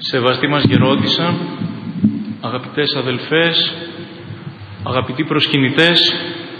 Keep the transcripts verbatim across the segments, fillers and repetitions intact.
Σεβαστή μας Γερόντισσα, αγαπητές αδελφές, αγαπητοί προσκυνητές,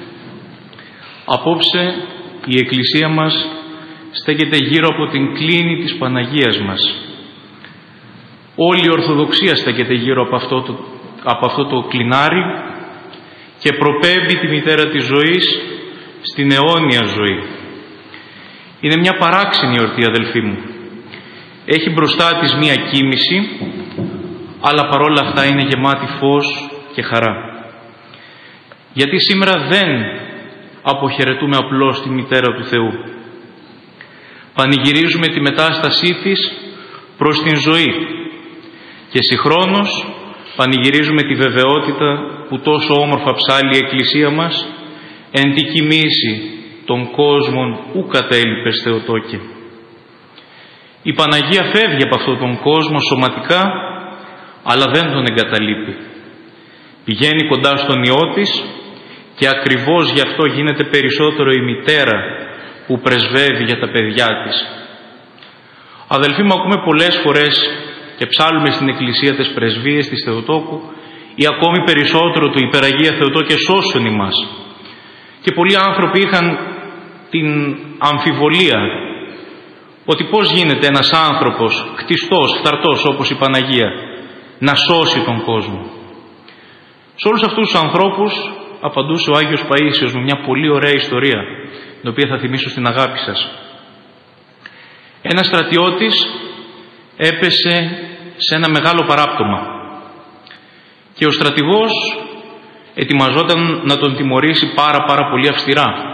απόψε η Εκκλησία μας στέκεται γύρω από την κλίνη της Παναγίας μας. Όλη η Ορθοδοξία στέκεται γύρω από αυτό το, από αυτό το κλινάρι και προπέμπει τη μητέρα της ζωής στην αιώνια ζωή. Είναι μια παράξενη εορτή, αδελφοί μου. Έχει μπροστά της μία κοίμηση, αλλά παρόλα αυτά είναι γεμάτη φως και χαρά. Γιατί σήμερα δεν αποχαιρετούμε απλώς τη μητέρα του Θεού. Πανηγυρίζουμε τη μετάστασή της προς την ζωή και συγχρόνως πανηγυρίζουμε τη βεβαιότητα που τόσο όμορφα ψάλλει η Εκκλησία μας, εν τη κοιμήσει των κόσμων ου κατέλειπες Θεοτόκε. Η Παναγία φεύγει από αυτόν τον κόσμο σωματικά, αλλά δεν τον εγκαταλείπει. Πηγαίνει κοντά στον Υιό της και ακριβώς γι' αυτό γίνεται περισσότερο η μητέρα που πρεσβεύει για τα παιδιά της. Αδελφοί μου, ακούμε πολλές φορές και ψάλλουμε στην Εκκλησία τις πρεσβείες της Θεοτόκου ή ακόμη περισσότερο του Υπεραγία Θεοτόκε σώσον ημάς. Και πολλοί άνθρωποι είχαν την αμφιβολία ότι πώς γίνεται ένας άνθρωπος κτιστός, φθαρτός όπως η Παναγία να σώσει τον κόσμο. Σε όλους αυτούς τους ανθρώπους απαντούσε ο Άγιος Παΐσιος με μια πολύ ωραία ιστορία, την οποία θα θυμίσω στην αγάπη σας. Ένας στρατιώτης έπεσε σε ένα μεγάλο παράπτωμα και ο στρατηγός ετοιμαζόταν να τον τιμωρήσει πάρα πάρα πολύ αυστηρά.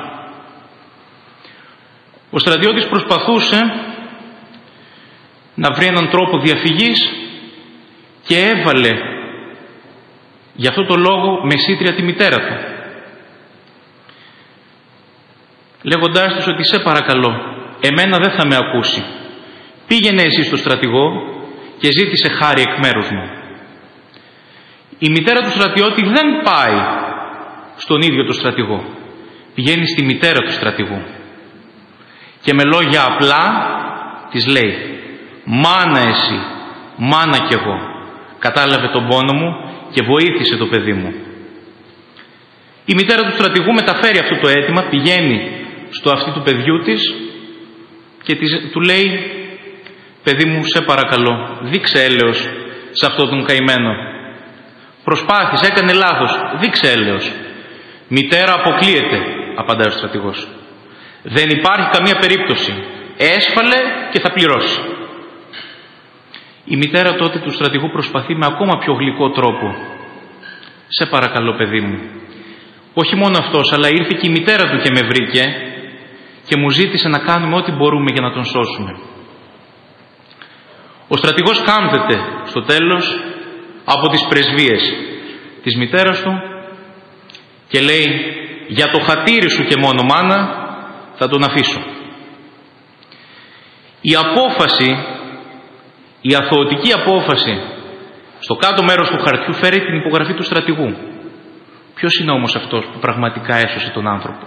Ο στρατιώτης προσπαθούσε να βρει έναν τρόπο διαφυγής και έβαλε για αυτό το λόγο μεσήτρια τη μητέρα του, λέγοντάς της ότι σε παρακαλώ, εμένα δεν θα με ακούσει. Πήγαινε εσύ στο στρατηγό και ζήτησε χάρη εκ μέρους μου. Η μητέρα του στρατιώτη δεν πάει στον ίδιο το στρατηγό. Πηγαίνει στη μητέρα του στρατηγού και με λόγια απλά της λέει: «Μάνα εσύ, μάνα κι εγώ, κατάλαβε τον πόνο μου και βοήθησε το παιδί μου». Η μητέρα του στρατηγού μεταφέρει αυτό το αίτημα, πηγαίνει στο αυτί του παιδιού της και της, του λέει: «Παιδί μου, σε παρακαλώ, δείξε έλεος σε αυτόν τον καημένο. Προσπάθησε, έκανε λάθος, δείξε έλεος». «Μητέρα, αποκλείεται», απαντάει ο στρατηγός. «Δεν υπάρχει καμία περίπτωση. Έσφαλε και θα πληρώσει». Η μητέρα τότε του στρατηγού προσπαθεί με ακόμα πιο γλυκό τρόπο. «Σε παρακαλώ, παιδί μου». Όχι μόνο αυτός, αλλά ήρθε και η μητέρα του και με βρήκε και μου ζήτησε να κάνουμε ό,τι μπορούμε για να τον σώσουμε. Ο στρατηγός κάμβεται στο τέλος από τις πρεσβείες της μητέρας του και λέει: «Για το χατήρι σου και μόνο, μάνα, θα τον αφήσω». Η απόφαση, η αθωωτική απόφαση στο κάτω μέρος του χαρτιού φέρει την υπογραφή του στρατηγού. Ποιος είναι όμως αυτός που πραγματικά έσωσε τον άνθρωπο?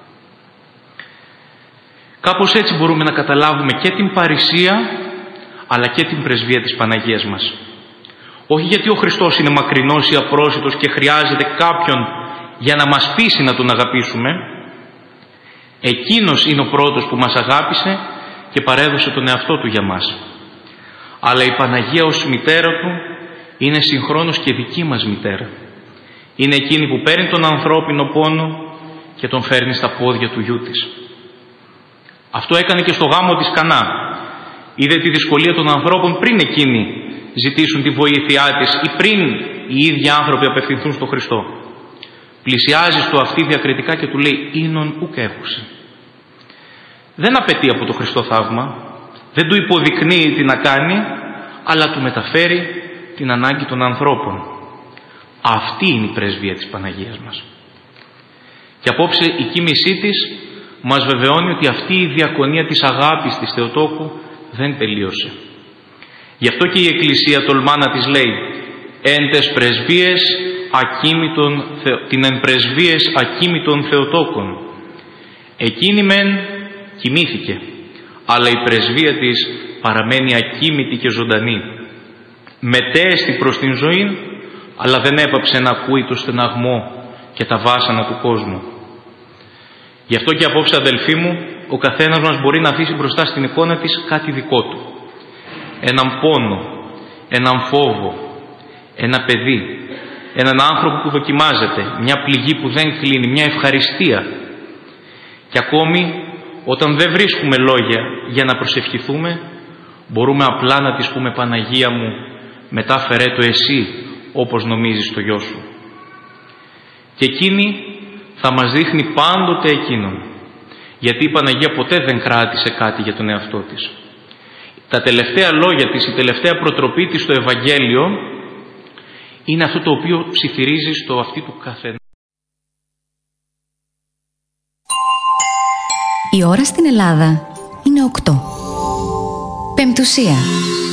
Κάπως έτσι μπορούμε να καταλάβουμε και την παρησία αλλά και την πρεσβεία της Παναγίας μας. Όχι γιατί ο Χριστός είναι μακρινός ή απρόσιτος και χρειάζεται κάποιον για να μας πείσει να τον αγαπήσουμε. Εκείνος είναι ο πρώτος που μας αγάπησε και παρέδωσε τον εαυτό του για μας. Αλλά η Παναγία ως μητέρα του είναι συγχρόνως και δική μας μητέρα. Είναι εκείνη που παίρνει τον ανθρώπινο πόνο και τον φέρνει στα πόδια του γιού της. Αυτό έκανε και στο γάμο της Κανά. Είδε τη δυσκολία των ανθρώπων πριν εκείνοι ζητήσουν τη βοήθειά της ή πριν οι ίδιοι άνθρωποι απευθυνθούν στο Χριστό. Πλησιάζει στο αυτί διακριτικά και του λέει: «Ίνον ουκ έχουσε». Δεν απαιτεί από το Χριστό θαύμα, δεν του υποδεικνύει τι να κάνει, αλλά του μεταφέρει την ανάγκη των ανθρώπων. Αυτή είναι η πρεσβεία της Παναγίας μας. Και απόψε η κοίμησή της μας βεβαιώνει ότι αυτή η διακονία της αγάπης της Θεοτόκου δεν τελείωσε. Γι' αυτό και η Εκκλησία τολμά να της λέει: «Εν τες πρεσβείες ακίμητον, την εν πρεσβείες ακίμητον Θεοτόκων». Εκείνη μεν κοιμήθηκε, αλλά η πρεσβεία της παραμένει ακίμητη και ζωντανή. μετέστη προς την ζωή, αλλά δεν έπαψε να ακούει το στεναγμό και τα βάσανα του κόσμου. Γι' αυτό και απόψε, αδελφοί μου, ο καθένας μας μπορεί να αφήσει μπροστά στην εικόνα της κάτι δικό του. Έναν πόνο, έναν φόβο, ένα παιδί, έναν άνθρωπο που δοκιμάζεται, μια πληγή που δεν κλείνει, μια ευχαριστία. Και ακόμη όταν δεν βρίσκουμε λόγια για να προσευχηθούμε, μπορούμε απλά να της πούμε: Παναγία μου, μετά φερέ το εσύ όπως νομίζεις το γιο σου. Και εκείνη θα μας δείχνει πάντοτε εκείνον, γιατί η Παναγία ποτέ δεν κράτησε κάτι για τον εαυτό της. Τα τελευταία λόγια της, η τελευταία προτροπή της στο Ευαγγέλιο είναι αυτό το οποίο ψιθυρίζει στο αυτί του καθένα. Η ώρα στην Ελλάδα είναι οκτώ. Πεμπτουσία.